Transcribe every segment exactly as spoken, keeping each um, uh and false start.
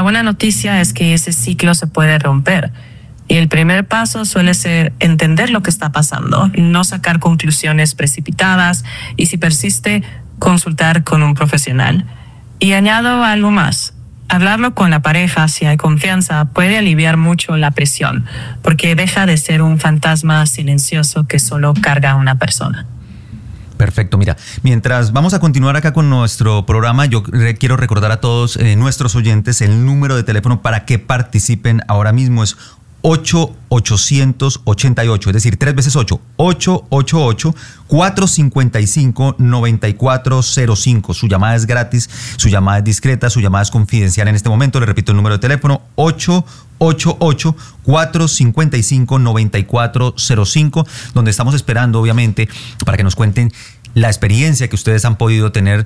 buena noticia es que ese ciclo se puede romper. Y el primer paso suele ser entender lo que está pasando, no sacar conclusiones precipitadas y si persiste, consultar con un profesional. Y añado algo más. Hablarlo con la pareja, si hay confianza, puede aliviar mucho la presión, porque deja de ser un fantasma silencioso que solo carga a una persona. Perfecto, mira, mientras vamos a continuar acá con nuestro programa, yo re quiero recordar a todos eh, nuestros oyentes el número de teléfono para que participen ahora mismo es ocho ochocientos ochenta y ocho, es decir, tres veces ocho, ocho ocho ocho, cuatro cinco cinco, nueve cuatro cero cinco. Su llamada es gratis, su llamada es discreta, su llamada es confidencial en este momento. Le repito el número de teléfono, ocho ocho ocho, cuatro cinco cinco, nueve cuatro cero cinco, donde estamos esperando, obviamente, para que nos cuenten la experiencia que ustedes han podido tener,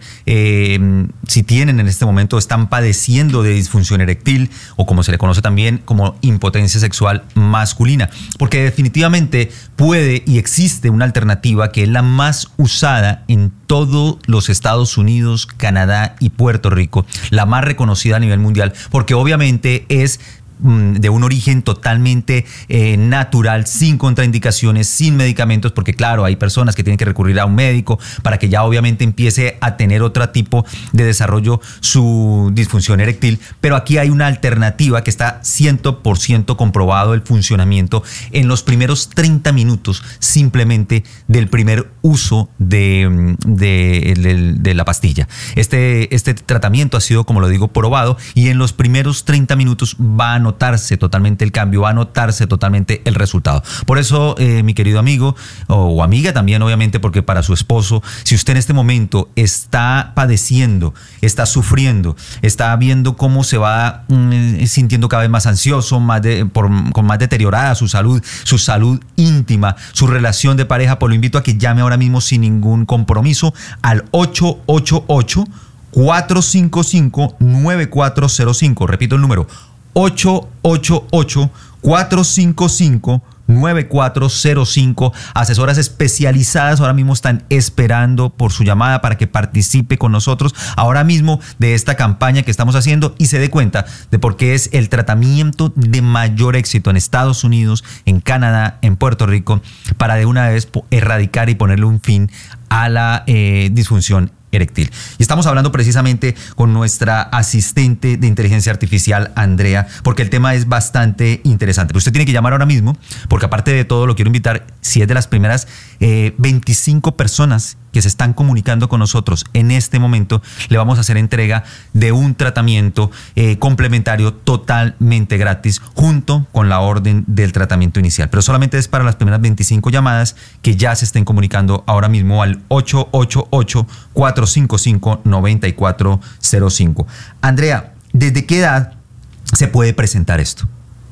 eh, si tienen en este momento, están padeciendo de disfunción eréctil o como se le conoce también como impotencia sexual masculina, porque definitivamente puede y existe una alternativa que es la más usada en todos los Estados Unidos, Canadá y Puerto Rico, la más reconocida a nivel mundial, porque obviamente es de un origen totalmente eh, natural, sin contraindicaciones, sin medicamentos, porque claro, hay personas que tienen que recurrir a un médico para que ya obviamente empiece a tener otro tipo de desarrollo su disfunción eréctil, pero aquí hay una alternativa que está cien por ciento comprobado el funcionamiento en los primeros treinta minutos simplemente del primer uso de, de, de, de la pastilla. Este, este tratamiento ha sido, como lo digo, probado y en los primeros treinta minutos va a notarse totalmente el cambio, va a notarse totalmente el resultado. Por eso, eh, mi querido amigo o, o amiga también, obviamente, porque para su esposo, si usted en este momento está padeciendo, está sufriendo, está viendo cómo se va mm, sintiendo cada vez más ansioso, más de, por, con más deteriorada su salud, su salud íntima, su relación de pareja, pues lo invito a que llame ahora mismo sin ningún compromiso al ocho ocho ocho, cuatro cinco cinco, nueve cuatro cero cinco. Repito el número, ocho ocho ocho, cuatro cinco cinco, nueve cuatro cero cinco. Asesoras especializadas ahora mismo están esperando por su llamada para que participe con nosotros ahora mismo de esta campaña que estamos haciendo y se dé cuenta de por qué es el tratamiento de mayor éxito en Estados Unidos, en Canadá, en Puerto Rico, para de una vez erradicar y ponerle un fin a la eh, disfunción eréctil. Y estamos hablando precisamente con nuestra asistente de inteligencia artificial, Andrea, porque el tema es bastante interesante. Pero usted tiene que llamar ahora mismo, porque aparte de todo lo quiero invitar, si es de las primeras eh, veinticinco personas que se están comunicando con nosotros en este momento, le vamos a hacer entrega de un tratamiento eh, complementario totalmente gratis junto con la orden del tratamiento inicial. Pero solamente es para las primeras veinticinco llamadas que ya se estén comunicando ahora mismo al ocho ocho ocho, cuatro cinco cinco, nueve cuatro cero cinco. Andrea, ¿desde qué edad se puede presentar esto?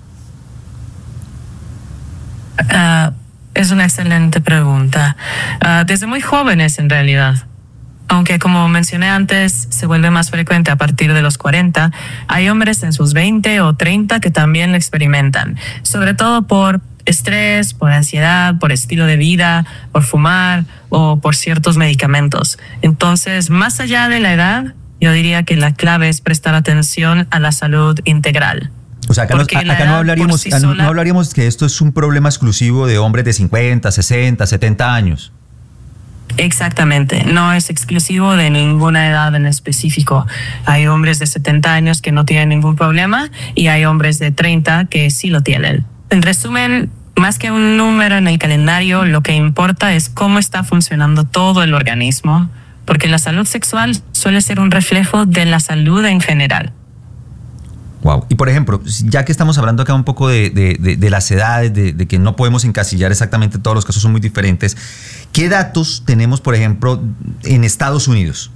Uh, es una excelente pregunta. Uh, desde muy jóvenes, en realidad. Aunque, como mencioné antes, se vuelve más frecuente a partir de los cuarenta, hay hombres en sus veinte o treinta que también lo experimentan, sobre todo por estrés, por ansiedad, por estilo de vida, por fumar o por ciertos medicamentos. Entonces, más allá de la edad, yo diría que la clave es prestar atención a la salud integral. O sea, acá, nos, acá no, hablaríamos, sí sola, no hablaríamos que esto es un problema exclusivo de hombres de cincuenta, sesenta, setenta años. Exactamente, no es exclusivo de ninguna edad en específico. Hay hombres de setenta años que no tienen ningún problema y hay hombres de treinta que sí lo tienen. En resumen, más que un número en el calendario, lo que importa es cómo está funcionando todo el organismo, porque la salud sexual suele ser un reflejo de la salud en general. Wow. Y por ejemplo, ya que estamos hablando acá un poco de, de, de, de las edades, de, de que no podemos encasillar exactamente, todos los casos son muy diferentes, ¿qué datos tenemos, por ejemplo, en Estados Unidos?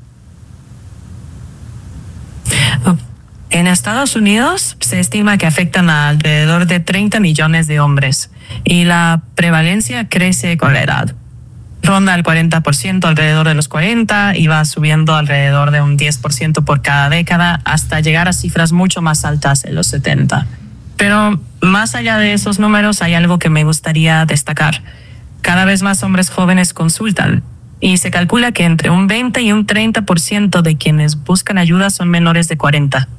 En Estados Unidos se estima que afectan a alrededor de treinta millones de hombres y la prevalencia crece con la edad. Ronda el cuarenta por ciento alrededor de los cuarenta y va subiendo alrededor de un diez por ciento por cada década hasta llegar a cifras mucho más altas en los setenta. Pero más allá de esos números hay algo que me gustaría destacar. Cada vez más hombres jóvenes consultan y se calcula que entre un veinte y un treinta por ciento de quienes buscan ayuda son menores de cuarenta.